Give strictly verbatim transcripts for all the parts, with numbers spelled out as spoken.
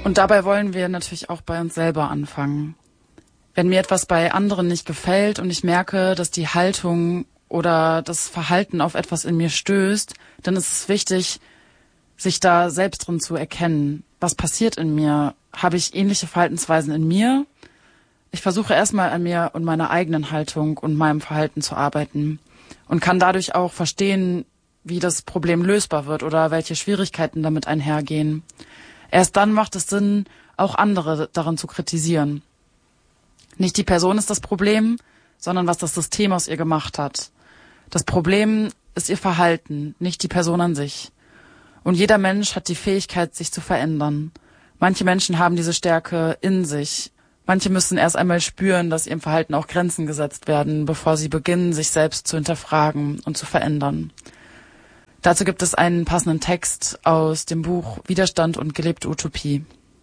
Und dabei wollen wir natürlich auch bei uns selber anfangen. Wenn mir etwas bei anderen nicht gefällt und ich merke, dass die Haltung oder das Verhalten auf etwas in mir stößt, dann ist es wichtig, sich da selbst drin zu erkennen. Was passiert in mir? Habe ich ähnliche Verhaltensweisen in mir? Ich versuche erstmal an mir und meiner eigenen Haltung und meinem Verhalten zu arbeiten und kann dadurch auch verstehen, wie das Problem lösbar wird oder welche Schwierigkeiten damit einhergehen. Erst dann macht es Sinn, auch andere daran zu kritisieren. Nicht die Person ist das Problem, sondern was das System aus ihr gemacht hat. Das Problem ist ihr Verhalten, nicht die Person an sich. Und jeder Mensch hat die Fähigkeit, sich zu verändern. Manche Menschen haben diese Stärke in sich. Manche müssen erst einmal spüren, dass ihrem Verhalten auch Grenzen gesetzt werden, bevor sie beginnen, sich selbst zu hinterfragen und zu verändern. Dazu gibt es einen passenden Text aus dem Buch Widerstand und gelebte Utopie.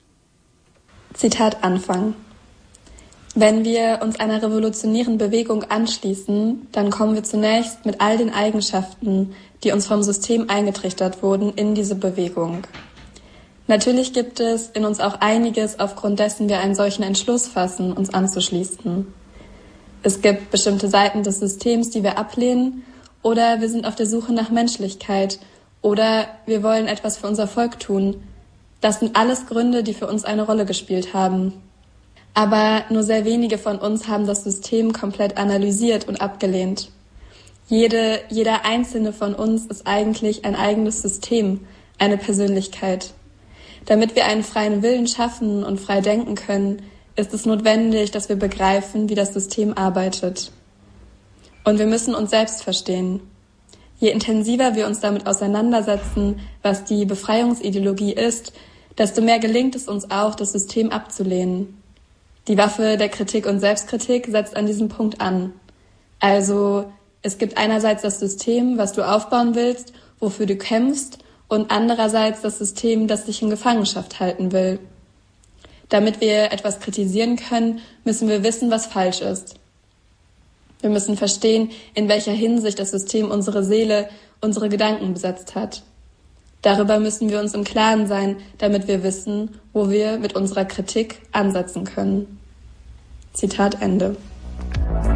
Zitat Anfang. Wenn wir uns einer revolutionären Bewegung anschließen, dann kommen wir zunächst mit all den Eigenschaften, die uns vom System eingetrichtert wurden, in diese Bewegung. Natürlich gibt es in uns auch einiges, aufgrund dessen wir einen solchen Entschluss fassen, uns anzuschließen. Es gibt bestimmte Seiten des Systems, die wir ablehnen, oder wir sind auf der Suche nach Menschlichkeit, oder wir wollen etwas für unser Volk tun. Das sind alles Gründe, die für uns eine Rolle gespielt haben. Aber nur sehr wenige von uns haben das System komplett analysiert und abgelehnt. Jede, jeder einzelne von uns ist eigentlich ein eigenes System, eine Persönlichkeit. Damit wir einen freien Willen schaffen und frei denken können, ist es notwendig, dass wir begreifen, wie das System arbeitet. Und wir müssen uns selbst verstehen. Je intensiver wir uns damit auseinandersetzen, was die Befreiungsideologie ist, desto mehr gelingt es uns auch, das System abzulehnen. Die Waffe der Kritik und Selbstkritik setzt an diesem Punkt an. Also es gibt einerseits das System, was du aufbauen willst, wofür du kämpfst, und andererseits das System, das dich in Gefangenschaft halten will. Damit wir etwas kritisieren können, müssen wir wissen, was falsch ist. Wir müssen verstehen, in welcher Hinsicht das System unsere Seele, unsere Gedanken besetzt hat. Darüber müssen wir uns im Klaren sein, damit wir wissen, wo wir mit unserer Kritik ansetzen können. Zitat Ende.